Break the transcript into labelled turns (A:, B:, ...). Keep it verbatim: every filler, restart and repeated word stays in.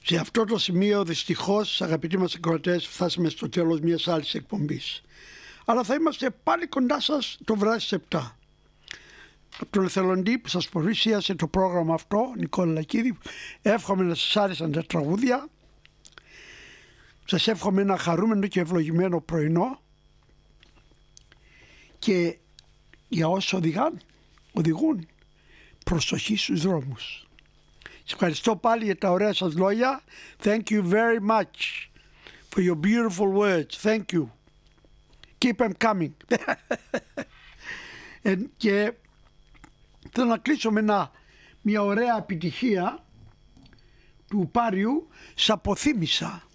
A: Σε αυτό το σημείο δυστυχώς, αγαπητοί μας ακροατές, φτάσαμε στο τέλος μιας άλλης εκπομπής. Αλλά θα είμαστε πάλι κοντά σας το βράδυ στις επτά. Από τον εθελοντή που σας παρουσίασε το πρόγραμμα αυτό, Νικόλα Λακίδη, εύχομαι να σας άρεσαν τα τραγούδια. Σας εύχομαι ένα χαρούμενο και ευλογημένο πρωινό. Και για όσους οδηγάν, οδηγούν, προσοχή στους δρόμους. Σας ευχαριστώ πάλι για τα ωραία σας λόγια. Thank you very much for your beautiful words. Thank you. Keep them coming. And, και θέλω να κλείσω με ένα, μια ωραία επιτυχία του Πάριου. Σ' αποθύμησα.